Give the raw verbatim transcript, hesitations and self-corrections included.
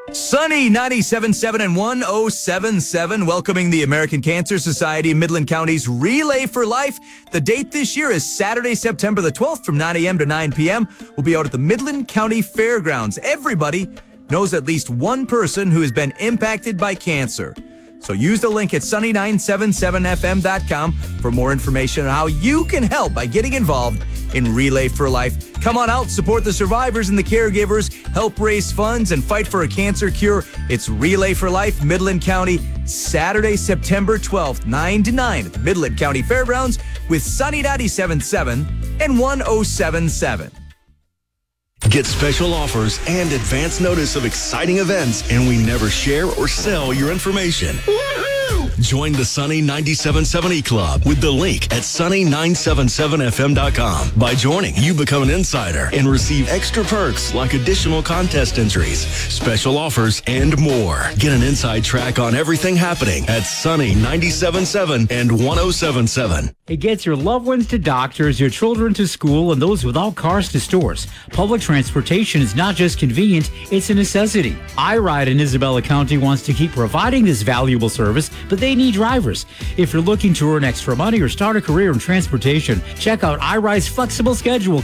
Sunny ninety-seven point seven and one oh seven point seven, welcoming the American Cancer Society Midland County's Relay for Life. The date this year is Saturday, September the twelfth from nine a.m. to nine p.m. We'll be out at the Midland County Fairgrounds. Everybody knows at least one person who has been impacted by cancer. So use the link at sunny nine seven seven f m dot com for more information on how you can help by getting involved in Relay for Life. Come on out, support the survivors and the caregivers, help raise funds, and fight for a cancer cure. It's Relay for Life, Midland County, Saturday, September twelfth, nine to nine at the Midland County Fairgrounds with Sunny ninety-seven point seven and one oh seven point seven. Get special offers and advance notice of exciting events, and we never share or sell your information. Join the Sunny ninety-seven point seven E-Club with the link at sunny nine seven seven f m dot com. By joining, you become an insider and receive extra perks like additional contest entries, special offers, and more. Get an inside track on everything happening at Sunny ninety-seven point seven and one oh seven point seven. It gets your loved ones to doctors, your children to school, and those without cars to stores. Public transportation is not just convenient, it's a necessity. iRide in Isabella County wants to keep providing this valuable service, but they need drivers. If you're looking to earn extra money or start a career in transportation, check out iRide's flexible schedule.